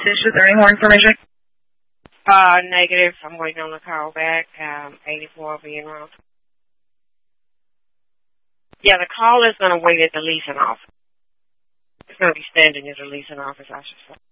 assist you with any more information? Negative. I'm waiting on the call back. 84 being wrong. Yeah, the call is going to wait at the leasing office. It's going to be standing at the leasing office, I should say.